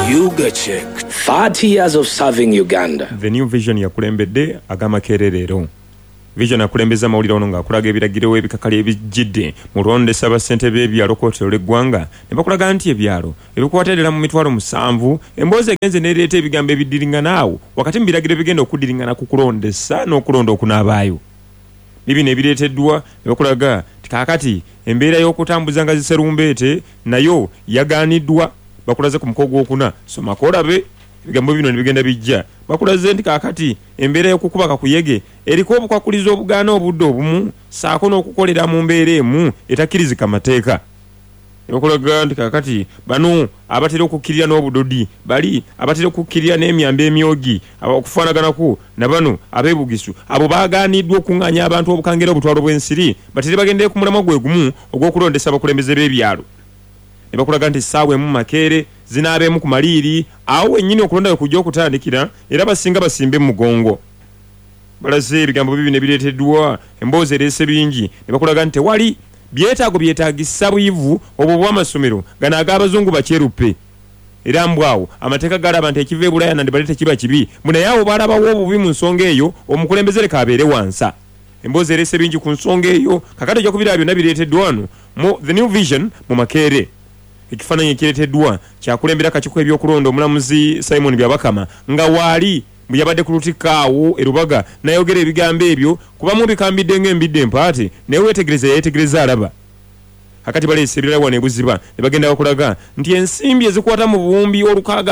You get checked. 30 years of serving Uganda. The New Vision yakulembedde agama kererero. Vision akulembeza mawulire ono ng'akulaga ebiragiro ebikakali ebijjidde mu lwondesa abassentebe b'ebyalo kkootero ly'eggwanga ne bakulaga nti ebyalo ebikwatira mu mitwalo 7 emboozi egenze n'ereeta ebigambo ebiddiringana awo wakati mu biragiro bigenda okuddiringana ku kulondesa n'okulonda okunaabaayo. Bibino ebireeteddwa ne bakulaga kaakati embeera y'okutambuza nga ziserumbeete nayo yagaaniddwa bakulaze ku mukolo gw'okuna soma kolabe ebigambo bino ne bigenda bijja bakulaze nti kaakati embeera y'okukuba kakuyege eriko obukwakuliza obugaana obudde obumu saako n'okukolera mu mbeera emu etakkirizika mateeka. Bakulaga nti kaakati bano abatera okukkirira n'obudodi bali abatera okukkirira n'emyambe emyogi okufaanaganako na bano abeebugisu abo baagaaniddwa okuŋŋaanya abantu obukangera obutwalo bw'ensiri batere bagendeye ku mulamwa gwe gumu ogw'okulondesa abakulembeze b'ebyalo. Ne bakulaga nti ssaawa emu makeere zinaabeemu ku maliiri awo wennyini okulonda we kujja okutandikira era basinga basimbe mu mugongo. Balaze ebigambo bibi ne bireeteddwa emboozi ereese bingi ne bakulaga nti tewali byetaago byetaagisa buyivu obwo bw'amasomero gano ag'abazungu bakyeruppe era mbwawo amateeka galaba nti ekiva e Bulaaya nandibale tekiba kibi munaye awo baalabawo obubi mu nsonga eyo omukulembeze leka abeere wansa. Emboozi ereese bingi ku nsonga eyo kakati ojja kubiraba byonna bireeteddwa wano mu The New Vision mu Makeere. Ekifaananyi ekireeteddwa kyakulembera akakiiko ebyokulonda omulamuzi Simon Byabakama nga waali bwe yabadde ku lutikko awo e Rubaga n'ayogera ebigambo ebyo kubamu bikambidde ng'embidde empaate naye weetegereza yeetegereza alaba. Kakati baleese ebirala wano ebuziba ne bagenda bakulaga nti ensimbi ezikwata mu buwumbi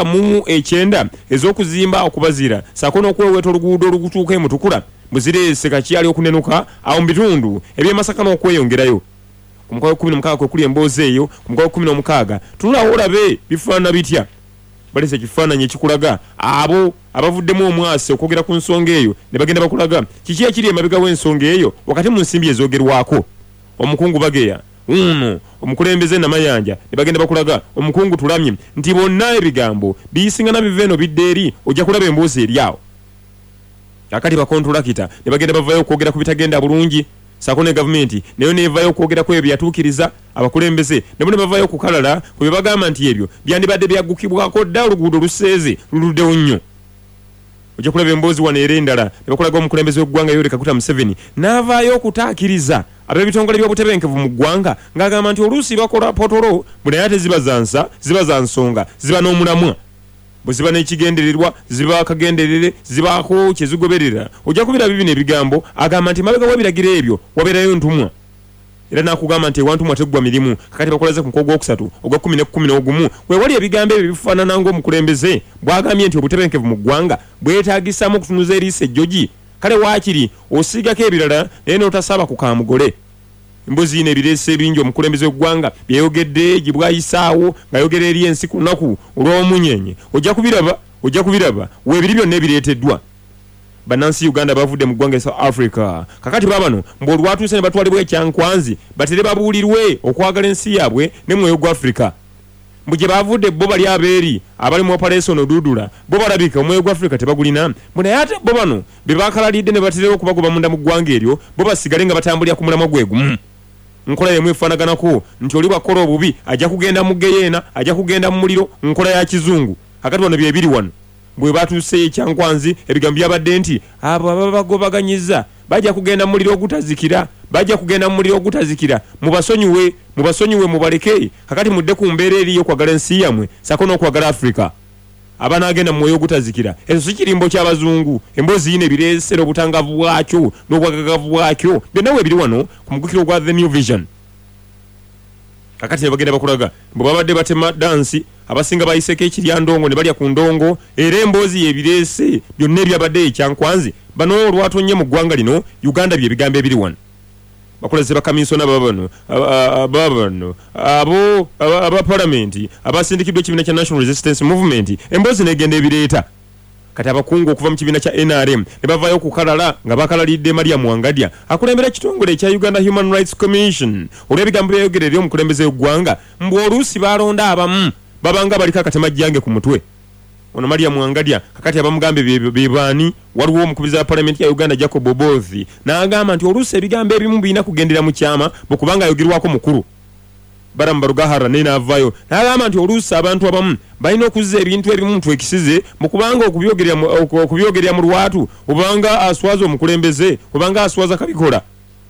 609 ez'okuzimba okubazira saako n'okweweeta oluguudo olugutuuka e Mutukula bwe zireese kakyali okunenuka awo mu bitundu eby'e Masaka n'okweyongerayo. Ku mukolo 16 kwe kuli emboozi eyo ku mukolo 16 tunulawo olabe bifaanana bitya. Balese ekifaananyi ekikulaga abo abavuddemu omwasi okwogera ku nsonga eyo ne bagenda bakulaga kiki ekiri emabega w'ensonga eyo wakati mu nsimbi ezoogerwako. Omukungu Bageya omukulembeze Namayanja ne bagenda bakulaga omukungu Tulamye nti bonna ebigambo biyisingana biva eno bidde eri ojja kulaba emboozi eri awo. Kakati bakontulakita ne bagenda bavayo okwogera ku bitagenda bulungi saako ne gavumenti nayo neevaayo okwogera ku ebyo byatuukiriza abakulembeze ne bonna bavaayo okukalala ku bye bagamba nti ebyo byandibadde byaggukibwako dda oluguudo luseeze luluddewo nnyo. Ojja kulaba emboozi wano era endala ne bakulaga omukulembeze w'eggwanga Yoweri Kaguta Museveni n'avaayo okutaakiriza ab'ebitongole by'obutebenkevu mu ggwanga ng'agamba nti oluusi bakola potolo bwe naye ate ziba za nsa ziba za nsonga ziba n'omulamwa bwe ziba n'ekigendererwa ziba akagenderere zibaako kye zigoberera. Ojja kubiraba bibino ebigambo agamba nti mabega w'ebiragiro ebyo wabeerayo ntumwa era n'akugamba nti ewantumwa teggwa mirimu. Kakati bakolaze ku mukolo gw'okusatu ogwa 10 wewali ebigambo ebyo bifaanana ng'omukulembeze bw'agambye nti obutebenkevu mu ggwanga bwetaagisamu okutunuza eriisa ejjogi kale waakiri osiigako ebirala naye n'otasaaba ku kaamugole. Emboozi yino ebireese bingi omukulembeze w'eggwanga byeyogedde gibwayisaawo ng'ayogera eri ensi ku lunaku olw'omunyenye. Ojja kubiraba weebiri byonna ebireeteddwa. Bannansi Uganda bavudde mu ggwanga South Africa kakati babano mb'olwatuuse ne batwalibwa ekyankwanzi batere babuulirwe okwagala ensi yaabwe ne mwoyo gwa Africa. Mbu gye bavudde bo bali abeeri abali mu operation Odudula bo balabika omwoyo gwa Africa tebagulina naye ate bo bano be bakalalidde ne baterera okubagoba munda mu ggwanga eryo bo basigale nga batambulira ku mulamwa gwe gumu. Nkola yemu efaanaganako nti oli bakola obubi ajja kugenda mu geyeena ajja kugenda mu muliro nkola ya kizungu. Kakati wano bye biri wano bwe batuuse ekyankwanzi ebigambo byabadde nti abo ababagobaganyiza bajja kugenda mu muliro ogutazikira mubasonyiwe mubaleke kakati mudde ku mbeera eriyo okwagala ensi yammwe saako n'okwagala Africa abanaagenda mu mwoyo ogutazikira. Ekyo si kirimbo ky'abazungu. Emboozi yino ebireesera obutangavu bwakyo n'obwagagavu bwakyo byonna we biri wano ku mugukiro gwa The New Vision. Kakati ne bagenda bakulaga bwe babadde batema dansi abasinga bayiseeko ekiryandongo ne balya ku ndongo era emboozi yebireese byonna ebyabadde ekyankwanzi bano olwatonye mu ggwanga lino Uganda bye bigambo ebiri wano. Bakulaze bakaminsona babano abo aba parliament abasindikiddwa ekibiina kya National Resistance Movement emboozi negenda ebireeta. Kati abakungu okuva mu kibiina kya NRM ne bavaayo okukalala nga bakalalidde Mariam Wangadya akulembera ekitongole ekya Uganda Human Rights Commission olw'ebigambo byayogerera omukulembeze w'eggwanga mbu oluusi balonda abamu babanga baliko akatemajjange ku mutwe. Ono Mariam Wangadya kakati abamugambe bebaani waliwo omukubiriza wa parliament ya Uganda Jacob Obothi n'agamba nti oluusi ebigambo ebimu birina kugendera mu kyama bwe kubanga ayogerwako mukulu. baramba rugahara nena avayo n'agamba nti oluusi abantu abamu balina okuzza ebintu ebimu ekisize mu kubanga okubyogerera mu lwatu obanga aswaza omukulembeze obanga aswaza kabikola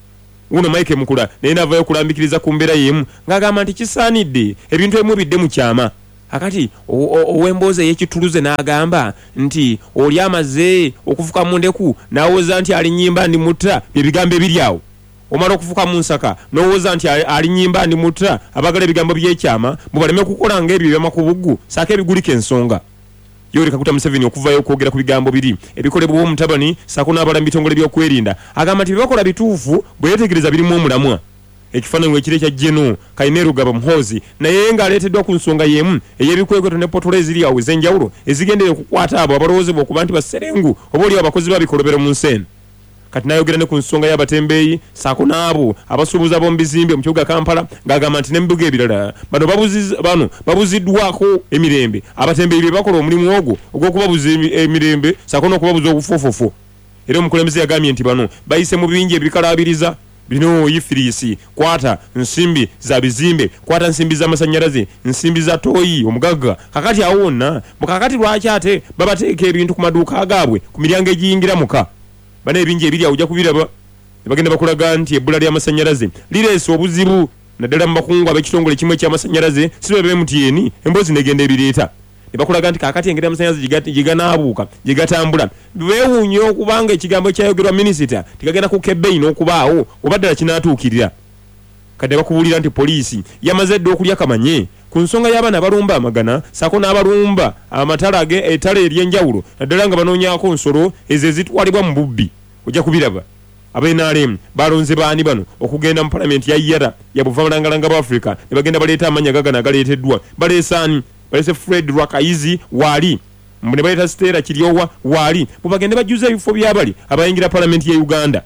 uno Mike Mukula naye navayo kulambikiriza ku mbeera yemu ng'agamba nti kisaanidde ebintu ebimu bidde mu kyama akati ow'emboozi ey'ekituluze n'agamba nti oli amaze okufuka mu ndeku n'awooza nti ali nnyimba ndi mutta bye bigambo ebiri awo omala okufuka mu nsaka n'owooza nti ali nnyimba ndi mutta abagala ebigambo by'ekyama mubaleme kukola ng'ebyo by'amakubuggu saako ebigulika ensonga Yoweri Kaguta Museveni okuvayo okwogera ku bigambo biri ebikolebwa Omutabani saako n'abalambi bitongole by'okwerinda agamba nti bibakola bituufu bwe yeetegereza birimu omulamwa ekifaananyi ekire kya Jeno Kainerugaba Muhoozi naye ng'aleeteddwa ku nsonga y'emu ey'ebikwekweto ne potolo eziri awo ez'enjawulo ezigendera okukwata abo abalowoozebwa okuba nti baserengu oba oli abakozi babikolobero mu nsi eno kati n'ayogera ne ku nsonga y'abatembeeyi saako n'abo abasuubuzi ab'omu bizimbe mu kibuga Kampala ng'agamba nti n'ebibuga ebirala bano babuziddwako emirembe abatembeeyi be bakola omulimu ogwo ogw'okubabuza emirembe saako n'okubabuza obufoofofo era omukulembeze yagambye nti bano bayise mu bibinja ebikalaabiriza bino yifirisi kwata nsimbi za bizimbe kwata nsimbi za masanyalaze nsimbi za toyi omugagga kakati awonna mukakati lwaki ate babateeka ebintu ku maduuka agaabwe ku miryango egiyingira muka bana ebinja ebiri awo ojja kubiraba bagenda bakulaga nti ebbula ly'amasanyalaze lireese obuzibu naddala mu bakungu ab'ekitongole kimu eky'amasanyalaze sibabe MTN emboozi negenda ebireeta ne bakulaga nti kakati engeri amasanyalaze giganaabuuka gigatambula beewuunye okubanga ekigambo ekyayogerwa minisita tikagenda kukebbeyi n'okubaawo oba ddala kinaatuukirira kadde bakubuulira nti poliisi yamaze dda okulya kamanye ku nsonga y'abaana abalumba amagana saako n'abalumba amatala ettala ery'enjawulo naddala nga banoonyaako nsolo ezo ezitwalibwa mu bubbi ojja kubiraba aba-NRM balonze baani bano okugenda mu palamenti ya Yara ya buvamulangalanga bwa Africa ne bagenda baleeta amanya gagana agaleeteddwa baleesaani balese Fred Rwakaizi waali ne baleeta Stella Kiryowa waali mubagende bajjuza ebifo by'abali abayingira palamenti ya Uganda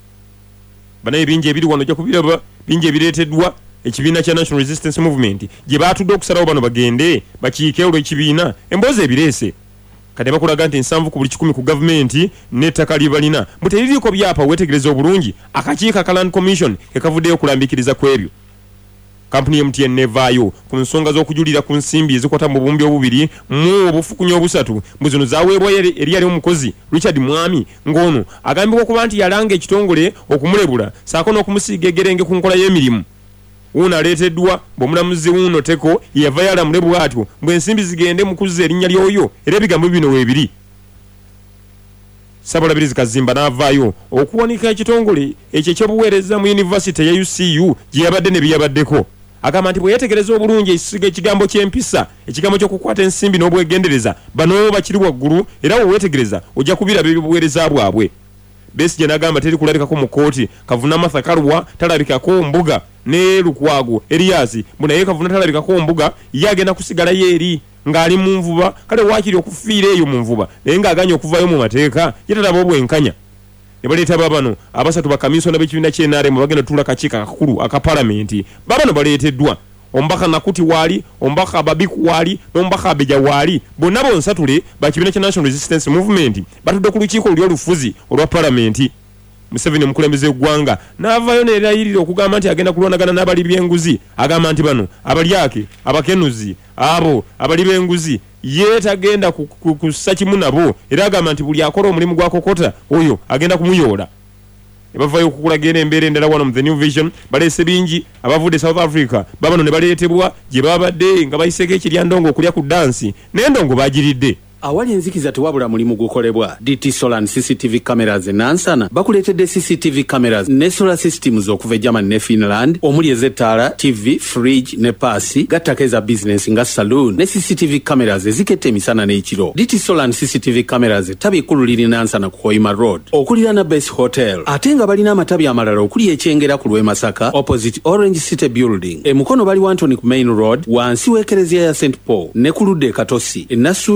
banaye ebinja ebiri wano ojja kubiraba binja ebireeteddwa ekibiina kya National Resistance Movement gye baatudde okusalawo bano bagende bakiike olw'ekibiina emboozi ebireese kati bakulaga nti 7 ku buli 10 ku gavumenti n'ettaka lye balina muteririiko byapa weetegereza obulungi akakiiko ka Land Commission kekavuddeyo okulambikiriza ku ebyo kampuni MTN nevaayo ku nsonga z'okujulira ku nsimbi ezikwata mu bumbi obubiri mu obufukunya obusatu mu zino zaaweebwa eri yali omukozi Richard Mwami ng'ono agambibwa okuba nti yalanga ekitongole okumulebula saako n'okumusiiga egerenge ku nkola y'emirimu uno aleeteddwa bw'omulamuzi wuno Teko yava yalamulebwa atyo bw'ensimbi zigende mu kuzza erinnya ly'oyo era ebigambo bino weebiri Ssabalabirizi Kazimba n'avaayo okuwanika ekitongole ekyo eky'obuweereza mu yunivasite ya UCU gye yabadde ne byeyabaddeko agamba nti bwe yeetegereza obulungi ekigambo ky'empisa ekigambo ky'okukwata ensimbi n'obwegendereza bano bakiri waggulu era weweetegereza ojja kubiraba eby'obuweereza bwabwe Besigye n'agamba teri kulabikako mu kkooti Kavuna Martha Karua talabikako mbuga ne Lukwago Elias munaye Kavuna talabikako mbuga ye agenda kusigalayo eri ng'ali mu nvuba kale waakiri okufiira eyo mu nvuba naye ng'aganye okuvaayo mu mateeka ye talaba obwenkanya ne baleeta babano abasatu bakaminsona b'ekibiina ky'NRM bagenda tuula kakiiko akakulu aka palamenti babano baleeteddwa ombaka Nakuti waali ombaka Babiku waali n'ombaka Abeja waali bonna bonsatule bakibiina kya National Resistance Movement batudde ku lukiiko luli olufuzi olwa palamenti Museveni omukulembeze eggwanga n'avaayo neerayirira okugamba nti agenda kulwanagana n'abali b'enguzi agamba nti bano abalyake abakenuzi abo abali b'enguzi ye tagenda kussa kimu nabo era agamba nti buli akola omulimu gwa kokota oyo agenda kumuyoola ne bavaayo okukulagira embeera endala wano mu The New Vision baleese bingi abavudde South Africa babano ne baleetebwa gye babadde nga bayiseeko ekiryandongo okulya ku dansi n'endongo bagiridde awali enzikiza tewabula mulimu gukolebwa DT Solar and CCTV cameras enansana bakuleetedde CCTV cameras ne solar systems okuva Germany ne Finland omuli ez'ettaala TV fridge ne paasi gattako eza business nga saloon ne CCTV cameras eziketta emisana n'ekiro DT Solar and CCTV cameras ettabi ekkulu liri nansana ku Hoima Road okuliraana Base Hotel ate nga balina amatabi amalala okuli ekyengera ku Lwemasaka opposite Orange City Building emukono bali Wantoni ku Main Road wansi w'ekereziya ya St Paul ne ku ludde Katosi enasuuti mukono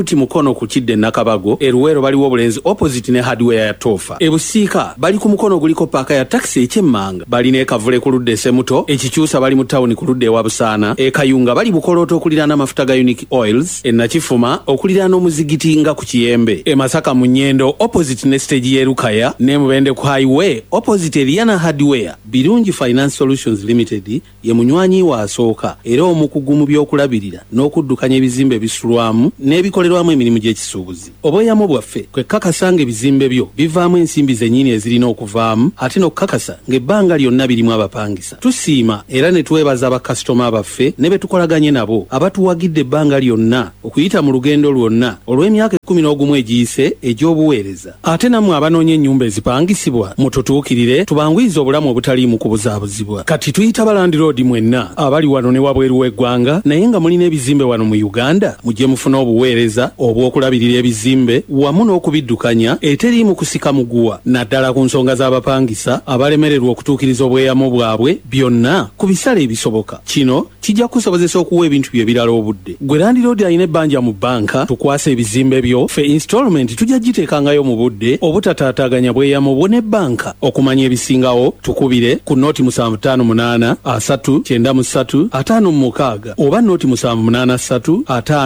mukono ku Kidde Nakabago, Eruwero baliwo obulenzi opposite ne hardware ya Tofa. Ebusiika bali ku mukono guliko paaka ya taxi ekyemmanga, bali ne Kavule ku ludde Semuto, Ekikyusa bali mu tawuni ku ludde ewa Busaana, Kayunga bali Bukolooto okuliraana amafuta ga Unique Oils, Nakifuma okuliraana omuzigiti nga ku Kiyembe, Masaka mu Nnyendo opposite ne stage ye Lukaya, ne Mubende ku highway opposite Eliana Hardware. Birungi Finance Solutions Limited ye munywanyi wa asooka era omukugu mu by'okulabirira n'okuddukanya ebizimbe bisulwamu n'ebikolerwamu emirimu gy'ekisuubuzi. Obweyamo bwaffe kwe kakasa ng'ebizimbe byo bivaamu ensimbi zennyini ezirina okuvaamu ate n'okukakasa ng'ebbanga lyonna birimu abapangisa. Tusiima era ne twebaza bakasitoma baffe ne betukolaganye nabo abatuwagidde ebbanga lyonna okuyita mu lugendo lwonna olw'emyaka 11 egiyise egy'obuweereza. Ate nammwe abanoonya ennyumba ezipangisibwa mututuukirire tubangwiza obulamu obutaliimu kubuzaabuzibwa. Kati tuyita balandiroodi mwenna abali wano ne wabweru w'eggwanga naye nga mulina ebizimbe wano mu Uganda mujje mufune obuweereza obw'okulabirira ebizimbe wamu n'okubiddukanya eteriimu kusika muguwa naddala ku nsonga z'abapangisa abalemererwa okutuukiriza obweyamo bwabwe byonna ku bisale ebisoboka. Kino kijja kusobozesa okuwa ebintu bye birala obudde. Gwe landiroodi alina ebbanja mu bbanka tukwasa ebizimbe byo ffe installment tujja giteekangayo mu budde obutataataganya bweyamo bwo n'ebbanka. Okumanya ebisingawo tukubire ku nooti 758 393 56 oba nooti 783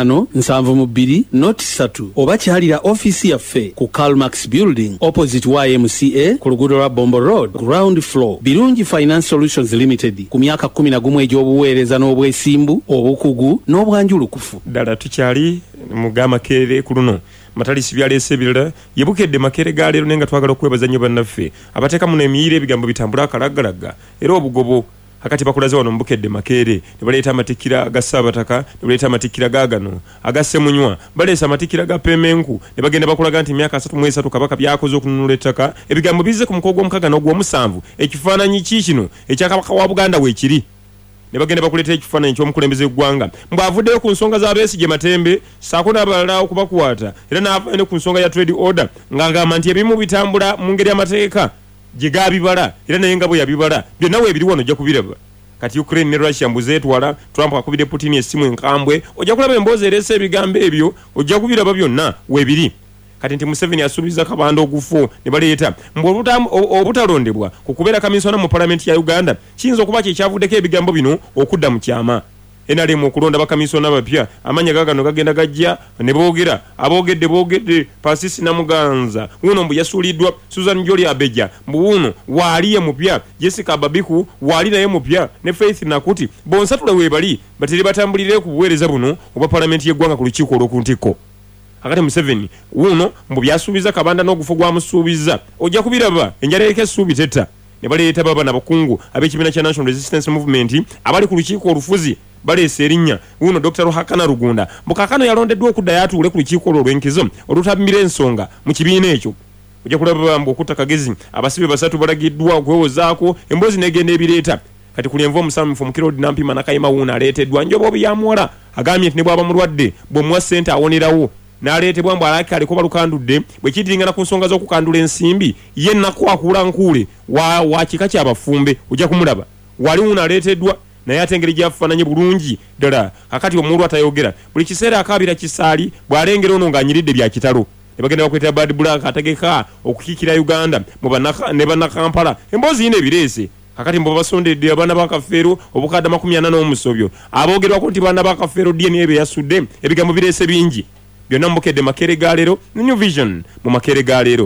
572 nooti 3 oba kyalira ofiisi yaffe ku Calmax Building opposite YMCA ku luguudo lwa Bombo Road ground floor. Birungi Finance Solutions Limited ku myaka 11 egy'obuweereza n'obwesimbu obukugu n'obwanjulukufu. Ddala tukyali mu Gamakerere ku luno matalisi byaleese ebirala yebukedde Makere ga leero nenga twagala okwebaza nnyo bannaffe abateeka muno emiyiire ebigambo bitambula akalagalaga era obugobo akati bakulaze wano Mbukedde Makere ne baleeta amatikira ga Saabataka ne baleeta amatikira gaagano agassemunywa baleesa amatikira ga Pemenku ne bagenda bakulaga nti myaka 33 Kabaka byakoze okununula ettaka ebigambo bizze ku mukogo omukaga n'ogw'omusanvu ekifaananyi kino ekya Kabaka wa Buganda weekiri ne bagenda bakuleeta ekifaananyi ky'omukulembeze gw'eggwanga mbw'avuddeyo ku nsonga za Besigye Matembe saako n'abalala okubakwata era n'avaayo ne ku nsonga ya trade order ng'agamba nti ebimu bitambula mu ngeri y'amateeka gye gaabibala era naye nga bwe yabibala byonna weebiri wano ojja kubiraba. Kati Ukraine ne Russia mbuzeetwala Trump akubidde Putin essimu enkambwe ojja kulaba emboozi ereese ebigambo ebyo ojja kubiraba byonna weebiri. Kati nti Museveni asuubiza kabanda ogufu ne baleeta obutalondebwa ku kubeera kaminsona mu palamenti ya Uganda kiyinza okuba kyekyavuddeko ebigambo bino okudda mu kyama. NRM okulonda bakaminsona bapya amanya gagano gagenda gajja ne boogera aboogedde Pasisi Namuganza uno mbu yasuuliddwa Susan Jolie Abeja mbu uno waaliye mupya Jessica Babiku waali naye mupya ne Faith Nakuti bonsatule weebali bateri batambulire ku buweereza buno oba palamenti y'eggwanga ku lukiiko olw'okuntiko. Akati Museveni uno mbu byasuubiza kabanda n'ogufu gwamusuubiza ojja kubiraba enjala ereka essuubi tetta ne baleeta baba n'abakungu ab'ekibiina kya National Resistance Movement abali ku lukiiko olufuzi baleese erinnya uno Dr. Ruhakana Rugunda Mbukakano yalondeddwa okudda yatuule ku lukiiko olw'enkizo olutabimira ensonga mu kibiina ekyo. Ojja kulaba mbu okutta Kagezi abasibe basatu balagiddwa okwewozaako emboozi n'egenda ebireeta. Kati ku lyenvu omusamufu Mukirodi Nampima Nakayima wuno aleeteddwa Njoba Obuyamuwala agambye nti ne bw'aba mulwadde bw'omuwa ssente awonerawo n'aleetebwa mbu alaki aliko balukandudde bwe kidiringana ku nsonga z'okukandula ensimbi ye nnaku akuula nkuule wa kika ky'abafumbe ojja kumulaba wali wuno aleeteddwa naye ate engeri gyafaananye bulungi ddala akati omululu atayogera buli kiseera akaabira kisaali bw'alengera ono ng'anyiridde bya kitalo ne bagenda bakweta Bad Black ategeka okukiikira Uganda ne bannakampala emboozi yina ebireese kakati mbo basondedde abaana ba Kafeero obukadde 40 n'omusobyo aboogerwako nti baana ba Kafeero DNA be yasudde ebigambo bireese bingi byonna Mbukedde Makere ga leero New Vision mu Makere ga leero.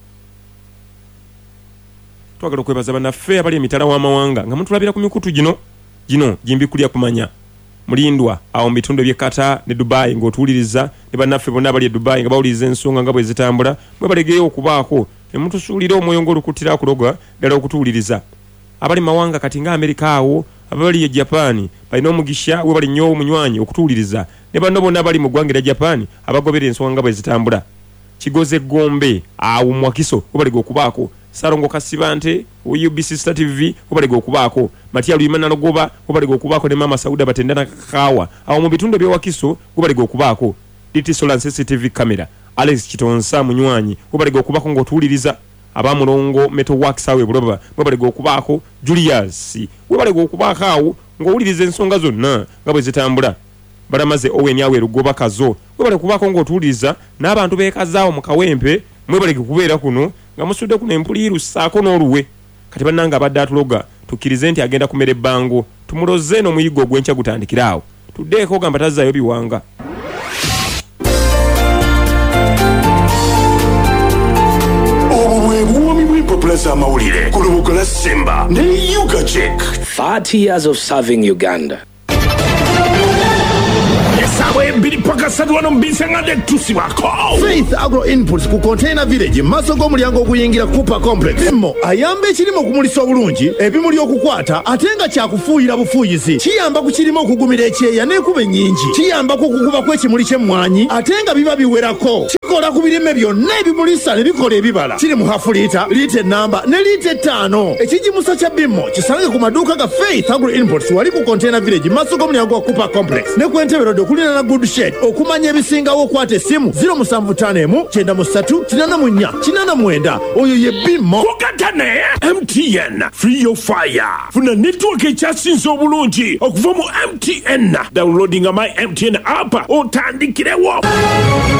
Twagala okwebaza bannaffe abali emitala w'amawanga nga mutulabira ku mikutu gino gimbikulya kumanya mulindwa awo mu bitundu by'Ekata ne Dubai ng'otuwuliriza ne bannaffe bonna abali e Dubai nga bawuliriza ensonga nga bwe zitambula mwe balegeyo okubaako ne mutusuulira omwoyo ng'olukuttira akuloga ddala okutuwuliriza abali mawanga kati nga Amerika awo abali e Japan balina omugisha we bali nnyo omunywanyi okutuwuliriza ne banno bonna bali mu ggwanga lya Japan abagobera ensonga nga bwe zitambula. Kigoze Gombe awo mu Wakiso we balega okubaako Sarongo Kasibante UBC Star TV we balega okubaako Matia Luyimana Logoba we balega okubaako ne Mama Sauda Batendana Kakawa awo mu bitundu bya Wakiso we balega okubaako DT Solar CCTV camera Alex Kitonsa munywanyi we balega okubaako ng'otuwuliriza abamulongo Metal Works awe buloba we balega okubaako Julius we balega okubaako awo ng'owuliriza ensonga zonna nga bwe zitambula. Balamaze Owen yawe Lugoba Kazo mwebale kubaako ng'otuwuliriza n'abantu beekazaawo mu kawempe mwebaleke kubeera kuno nga musudde kuno empuliiru ssaako n'oluwe kati bannanga abadde atuloga tukkirize nti agenda kumera ebbango tumuloze n'omuyiggo ogw'enkya gutandikiraawo tuddeeko gamba tazzaayo biwanga. Plaza Mawulire, Kulubugula Simba, ne Yuga Chick. 30 years of serving Uganda. Faith Agro Inputs ku Container Village maaso g'omulyango oguyingira Cooper Complex. Mmo ayamba ekirimo okumulisa obulungi ebimuli okukwata ate nga kyakufuuyira bufuuyizi. Kiyamba ku kirimo okugumira ekyeya n'ekuba ennyingi. Kiyamba ku kukuba kw'ekimuli ky'emmwanyi ate nga biba biwerako. Kikola ku birime byonna ebimulisa ne bikola ebibala. Kiri mu hafu liita, liita ennamba ne liita 5. Ekijimusa kya Bimmo kisange ku maduuka ga Faith Agro Inputs wali ku Container Village maaso g'omulyango wa Cooper Complex. Ne ku Entebbe Road okulina na Good Shed okumanya ebisingawo okwata essimu 0751 oyo ye Bimmo. Kugatane MTN Free Your Fire. Funa network ekyasinze obulungi okuva mu MTN. Downloading my MTN app otandikirewo.